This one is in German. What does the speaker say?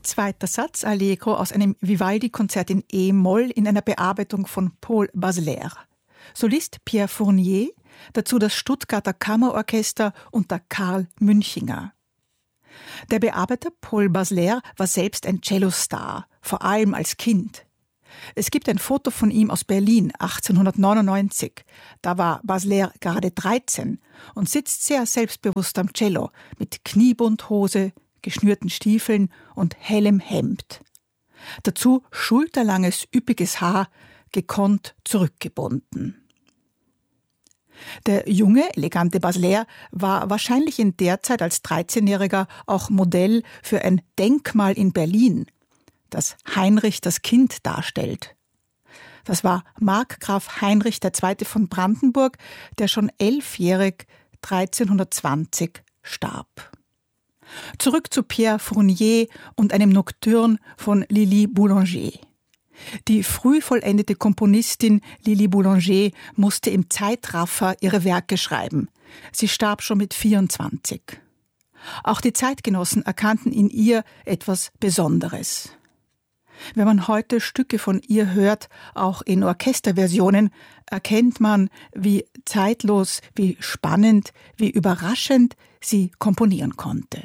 Zweiter Satz Allegro aus einem Vivaldi-Konzert in E-Moll in einer Bearbeitung von Paul Basler. Solist Pierre Fournier, dazu das Stuttgarter Kammerorchester unter Karl Münchinger. Der Bearbeiter Paul Basler war selbst ein Cellostar, vor allem als Kind. Es gibt ein Foto von ihm aus Berlin 1899. Da war Basler gerade 13 und sitzt sehr selbstbewusst am Cello mit Kniebundhose, geschnürten Stiefeln und hellem Hemd. Dazu schulterlanges, üppiges Haar, gekonnt zurückgebunden. Der junge, elegante Basler war wahrscheinlich in der Zeit als 13-Jähriger auch Modell für ein Denkmal in Berlin, das Heinrich das Kind darstellt. Das war Markgraf Heinrich II. Von Brandenburg, der schon 11-jährig 1320 starb. Zurück zu Pierre Fournier und einem Nocturne von Lili Boulanger. Die früh vollendete Komponistin Lili Boulanger musste im Zeitraffer ihre Werke schreiben. Sie starb schon mit 24. Auch die Zeitgenossen erkannten in ihr etwas Besonderes. Wenn man heute Stücke von ihr hört, auch in Orchesterversionen, erkennt man, wie zeitlos, wie spannend, wie überraschend sie komponieren konnte.